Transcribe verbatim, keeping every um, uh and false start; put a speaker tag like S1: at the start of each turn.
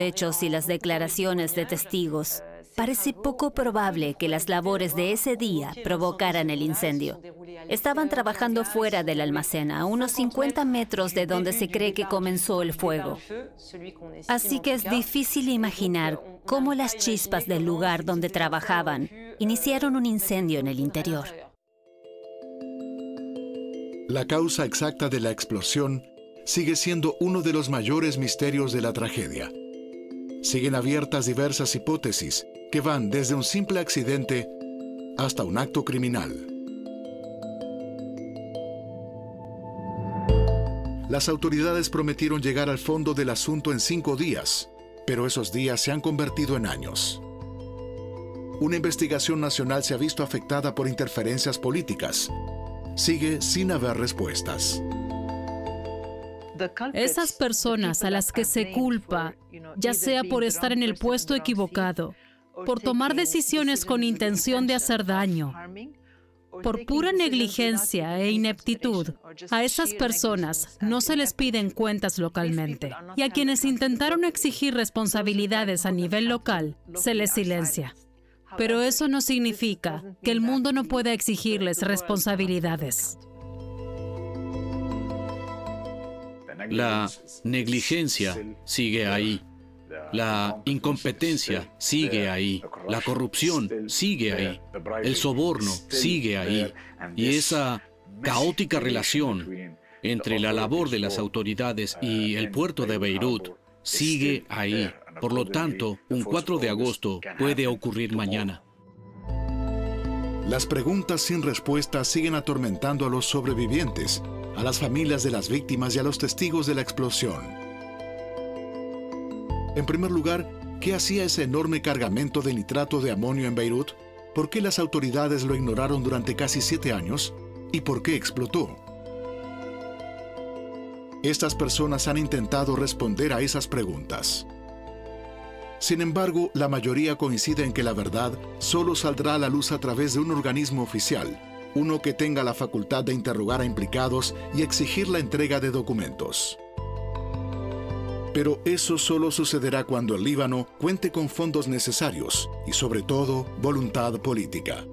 S1: hechos y las declaraciones de testigos, parece poco probable que las labores de ese día provocaran el incendio. Estaban trabajando fuera del almacén, a unos cincuenta metros de donde se cree que comenzó el fuego. Así que es difícil imaginar cómo las chispas del lugar donde trabajaban iniciaron un incendio en el interior.
S2: La causa exacta de la explosión sigue siendo uno de los mayores misterios de la tragedia. Siguen abiertas diversas hipótesis que van desde un simple accidente hasta un acto criminal. Las autoridades prometieron llegar al fondo del asunto en cinco días, pero esos días se han convertido en años. Una investigación nacional se ha visto afectada por interferencias políticas. Sigue sin haber respuestas.
S3: Esas personas a las que se culpa, ya sea por estar en el puesto equivocado, por tomar decisiones con intención de hacer daño, por pura negligencia e ineptitud, a esas personas no se les piden cuentas localmente. Y a quienes intentaron exigir responsabilidades a nivel local, se les silencia. Pero eso no significa que el mundo no pueda exigirles responsabilidades.
S4: La negligencia sigue ahí. La incompetencia sigue ahí. La corrupción sigue ahí. El soborno sigue ahí. Y esa caótica relación entre la labor de las autoridades y el puerto de Beirut sigue ahí. Por lo tanto, un cuatro de agosto puede ocurrir mañana.
S2: Las preguntas sin respuesta siguen atormentando a los sobrevivientes, a las familias de las víctimas y a los testigos de la explosión. En primer lugar, ¿qué hacía ese enorme cargamento de nitrato de amonio en Beirut? ¿Por qué las autoridades lo ignoraron durante casi siete años? ¿Y por qué explotó? Estas personas han intentado responder a esas preguntas. Sin embargo, la mayoría coincide en que la verdad solo saldrá a la luz a través de un organismo oficial, uno que tenga la facultad de interrogar a implicados y exigir la entrega de documentos. Pero eso solo sucederá cuando el Líbano cuente con fondos necesarios y, sobre todo, voluntad política.